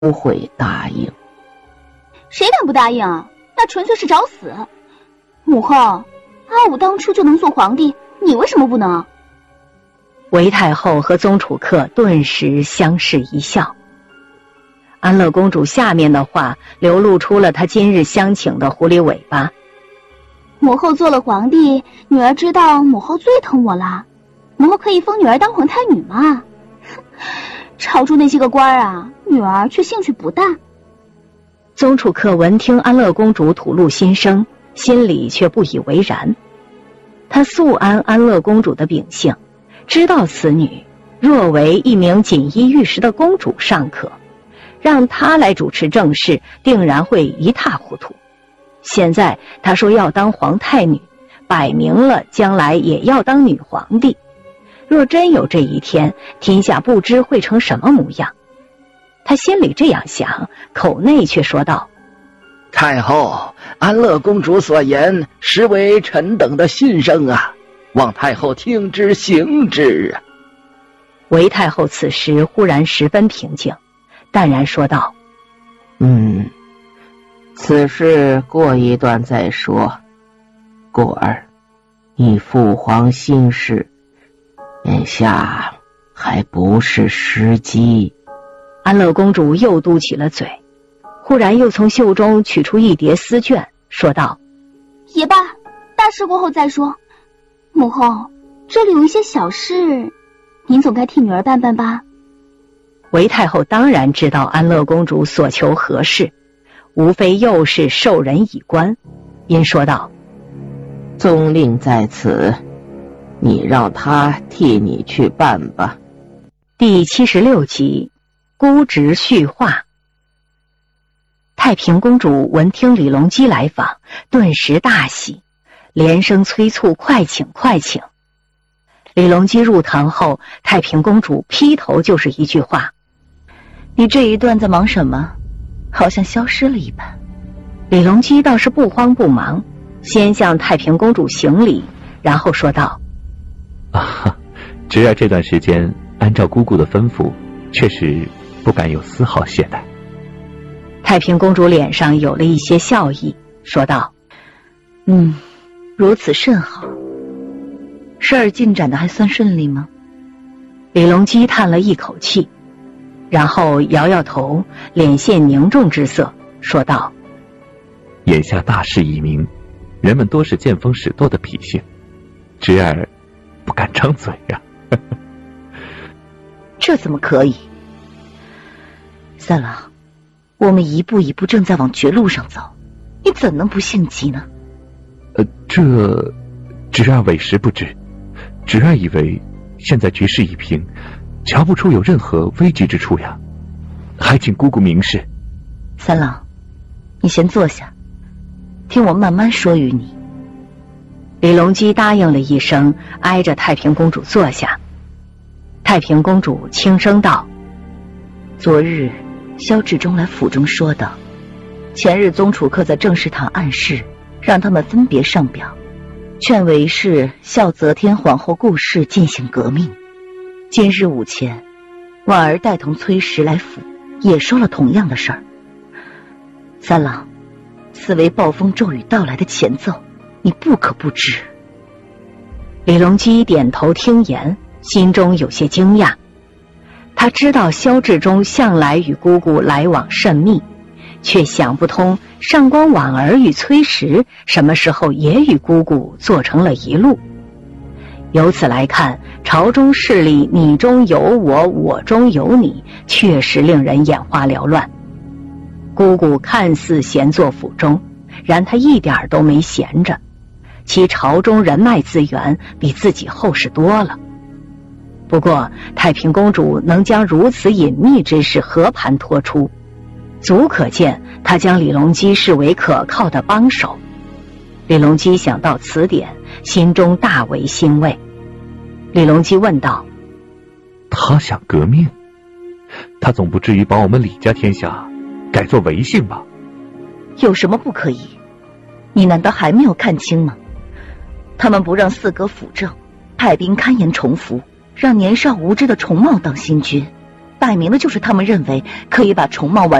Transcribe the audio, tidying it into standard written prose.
不会答应。 谁敢不答应啊？那纯粹是找死。母后，阿武当初就能做皇帝，你为什么不能？ 韦太后和宗楚客顿时相视一笑。安乐公主下面的话流露出了她今日相请的狐狸尾巴。 母后做了皇帝，女儿知道母后最疼我了，母后可以封女儿当皇太女吗？朝中那些个官啊，女儿却兴趣不大。 宗楚客闻听安乐公主吐露心声，心里却不以为然。他素谙安乐公主的秉性，知道此女若为一名锦衣玉食的公主尚可，让她来主持政事，定然会一塌糊涂。现在她说要当皇太女，摆明了将来也要当女皇帝。若真有这一天，天下不知会成什么模样。他心里这样想，口内却说道： 太后，安乐公主所言实为臣等的心声啊，望太后听之行之啊。 韦太后此时忽然十分平静，淡然说道： 此事过一段再说。过儿，你父皇心事，眼下还不是时机。 安乐公主又嘟起了嘴，忽然又从袖中取出一叠丝绢，说道： 也罢，大事过后再说。母后，这里有一些小事，您总该替女儿办办吧。 韦太后当然知道安乐公主所求何事，无非又是受人以观，因说道： 宗令在此，你让他替你去办吧。 第76集姑侄续话。太平公主闻听李隆基来访，顿时大喜，连声催促快请快请。李隆基入堂后，太平公主劈头就是一句话： 你这一段在忙什么？好像消失了一般。 李隆基倒是不慌不忙，先向太平公主行礼，然后说道： 侄儿这段时间按照姑姑的吩咐，确实不敢有丝毫懈怠。 太平公主脸上有了一些笑意，说道： 如此甚好。事儿进展的还算顺利吗？ 李隆基叹了一口气，然后摇摇头，脸现凝重之色，说道： 眼下大势已明，人们多是见风使舵的脾性，侄儿不敢张嘴啊。 这怎么可以？三郎，我们一步一步正在往绝路上走，你怎能不性急呢？ 这侄儿委实不知，侄儿以为现在局势已平，瞧不出有任何危急之处呀，还请姑姑明示。 三郎，你先坐下，听我慢慢说与你。 李隆基答应了一声，挨着太平公主坐下。太平公主轻声道： 昨日萧志忠来府中说道，前日宗楚客在政事堂暗示，让他们分别上表，劝韦氏孝则天皇后顾氏进行革命。今日午前，婉儿带同崔氏来府，也说了同样的事儿。三郎，此为暴风骤雨到来的前奏，你不可不知。 李隆基点头听言，心中有些惊讶。他知道萧志忠向来与姑姑来往甚密，却想不通上官婉儿与崔实什么时候也与姑姑做成了一路。由此来看，朝中势力你中有我，我中有你，确实令人眼花缭乱。姑姑看似闲坐府中，然她一点都没闲着，其朝中人脉资源比自己厚实多了。不过太平公主能将如此隐秘之事和盘托出，足可见她将李隆基视为可靠的帮手。李隆基想到此点，心中大为欣慰。李隆基问道： 他想革命？他总不至于把我们李家天下改作韦姓吧？ 有什么不可以？你难道还没有看清吗？他们不让四哥辅政，派兵勘严重服，让年少无知的重茂当新君， 摆明了就是他们认为可以把重茂